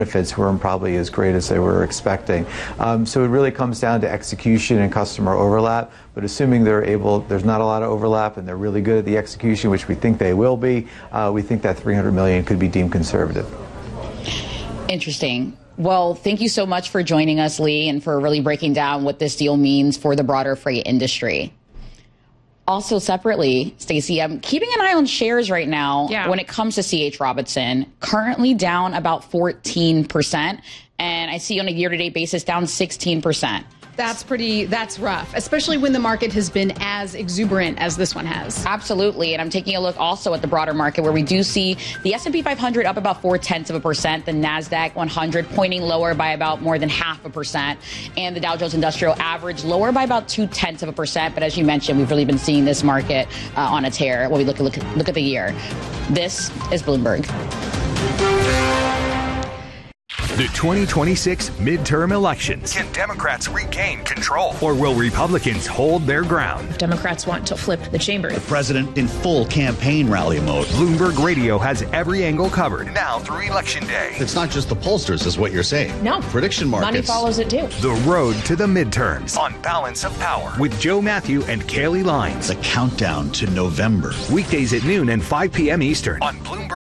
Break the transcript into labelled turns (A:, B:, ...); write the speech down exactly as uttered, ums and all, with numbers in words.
A: benefits weren't probably as great as they were expecting. Um, so it really comes down to execution and customer overlap. But assuming they're able, there's not a lot of overlap and they're really good at the execution, which we think they will be, uh, we think that three hundred million dollars could be deemed conservative.
B: Interesting. Well, thank you so much for joining us, Lee, and for really breaking down what this deal means for the broader freight industry. Also, separately, Stacey, I'm keeping an eye on shares right now yeah. when it comes to C H. Robinson, currently down about fourteen percent. And I see on a year-to-date basis down sixteen percent.
C: That's pretty, that's rough, especially when the market has been as exuberant as this one has.
B: Absolutely. And I'm taking a look also at the broader market where we do see the S and P five hundred up about four tenths of a percent, the NASDAQ one hundred pointing lower by about more than half a percent, and the Dow Jones Industrial Average lower by about two tenths of a percent. But as you mentioned, we've really been seeing this market uh, on a tear when we look at, look, at, look at the year. This is Bloomberg.
D: The twenty twenty-six midterm elections. Can Democrats regain control? Or will Republicans hold their ground?
E: Democrats want to flip the chamber.
F: The president in full campaign rally mode.
D: Bloomberg Radio has every angle covered now through Election Day.
F: It's not just the pollsters, is what you're saying.
E: No.
F: Prediction markets.
E: Money follows it too.
D: The road to the midterms on Balance of Power with Joe Matthew and Kaylee Lines.
F: The countdown to November.
D: Weekdays at noon and five p.m. Eastern on Bloomberg.